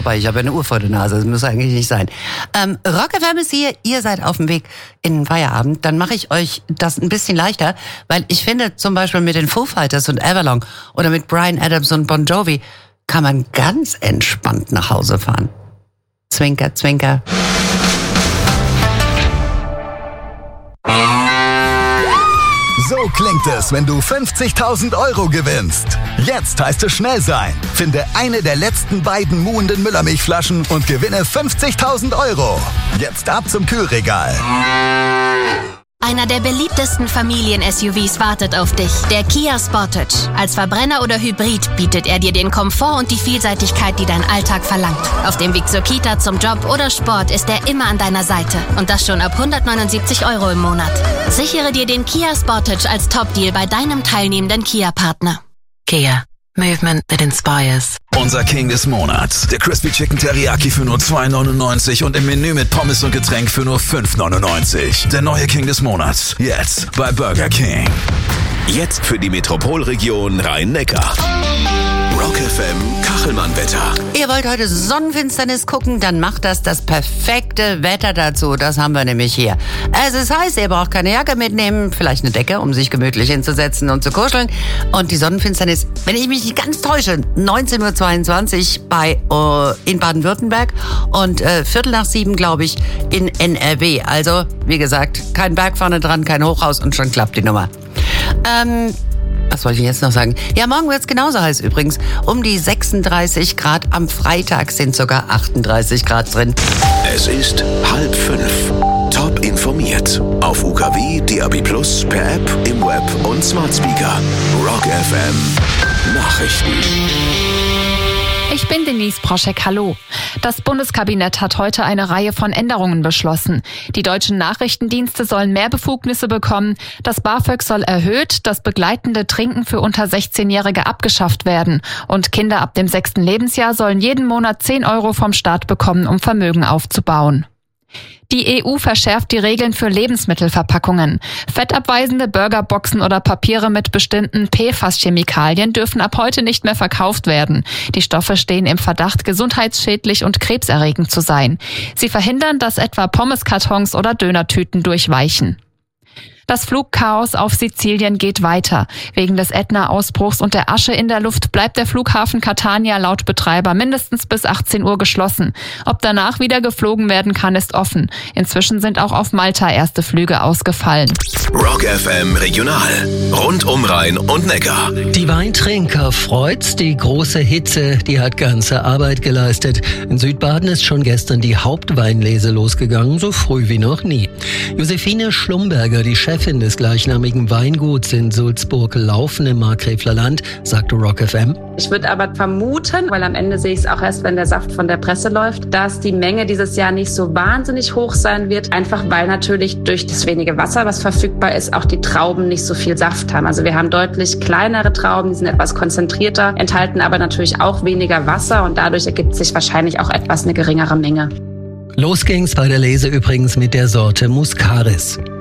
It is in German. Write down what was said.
wobei ich habe eine Uhr vor der Nase, das muss eigentlich nicht sein. Rock FM ist hier, ihr seid auf dem Weg in den Feierabend, dann mache ich euch das ein bisschen leichter, weil ich finde zum Beispiel mit den Foo Fighters und Avalon oder mit Bryan Adams und Bon Jovi kann man ganz entspannt nach Hause fahren. Zwinker, zwinker. So klingt es, wenn du 50.000 € gewinnst. Jetzt heißt es schnell sein. Finde eine der letzten beiden muhenden Müllermilchflaschen und gewinne 50.000 €. Jetzt ab zum Kühlregal. Einer der beliebtesten Familien-SUVs wartet auf dich, der Kia Sportage. Als Verbrenner oder Hybrid bietet er dir den Komfort und die Vielseitigkeit, die dein Alltag verlangt. Auf dem Weg zur Kita, zum Job oder Sport ist er immer an deiner Seite. Und das schon ab 179 € im Monat. Sichere dir den Kia Sportage als Top-Deal bei deinem teilnehmenden Kia-Partner. Kia. Movement that inspires. Unser King des Monats. Der Crispy Chicken Teriyaki für nur 2,99 und im Menü mit Pommes und Getränk für nur 5,99. Der neue King des Monats. Jetzt bei Burger King. Jetzt für die Metropolregion Rhein-Neckar. Rock FM Kachelmann-Wetter. Ihr wollt heute Sonnenfinsternis gucken, dann macht das perfekte Wetter dazu. Das haben wir nämlich hier. Es ist heiß, ihr braucht keine Jacke mitnehmen, vielleicht eine Decke, um sich gemütlich hinzusetzen und zu kuscheln. Und die Sonnenfinsternis, wenn ich mich nicht ganz täusche, 19:22 in Baden-Württemberg und 6:45, glaube ich, in NRW. Also, wie gesagt, kein Berg vorne dran, kein Hochhaus und schon klappt die Nummer. Was wollte ich jetzt noch sagen? Ja, morgen wird's genauso heiß übrigens. Um die 36 Grad. Am Freitag sind sogar 38 Grad drin. Es ist 4:30. Top informiert. Auf UKW, DAB+, per App, im Web und Smart Speaker. Rock FM Nachrichten. Ich bin Denise Proschek, hallo. Das Bundeskabinett hat heute eine Reihe von Änderungen beschlossen. Die deutschen Nachrichtendienste sollen mehr Befugnisse bekommen, das BAföG soll erhöht, das begleitende Trinken für unter 16-Jährige abgeschafft werden und Kinder ab dem 6. Lebensjahr sollen jeden Monat 10 € vom Staat bekommen, um Vermögen aufzubauen. Die EU verschärft die Regeln für Lebensmittelverpackungen. Fettabweisende Burgerboxen oder Papiere mit bestimmten PFAS-Chemikalien dürfen ab heute nicht mehr verkauft werden. Die Stoffe stehen im Verdacht, gesundheitsschädlich und krebserregend zu sein. Sie verhindern, dass etwa Pommeskartons oder Dönertüten durchweichen. Das Flugchaos auf Sizilien geht weiter. Wegen des Ätna-Ausbruchs und der Asche in der Luft bleibt der Flughafen Catania laut Betreiber mindestens bis 18 Uhr geschlossen. Ob danach wieder geflogen werden kann, ist offen. Inzwischen sind auch auf Malta erste Flüge ausgefallen. Rock FM Regional. Rund um Rhein und Neckar. Die Weintrinker freut's. Die große Hitze, die hat ganze Arbeit geleistet. In Südbaden ist schon gestern die Hauptweinlese losgegangen, so früh wie noch nie. Josephine Schlumberger, die Chefin des gleichnamigen Weinguts in Sulzburg-Laufen im Markgräfler Land, sagte Rock FM. Ich würde aber vermuten, weil am Ende sehe ich es auch erst, wenn der Saft von der Presse läuft, dass die Menge dieses Jahr nicht so wahnsinnig hoch sein wird. Einfach weil natürlich durch das wenige Wasser, was verfügbar ist, auch die Trauben nicht so viel Saft haben. Also wir haben deutlich kleinere Trauben, die sind etwas konzentrierter, enthalten aber natürlich auch weniger Wasser und dadurch ergibt sich wahrscheinlich auch etwas eine geringere Menge. Los ging's bei der Lese übrigens mit der Sorte Muscaris.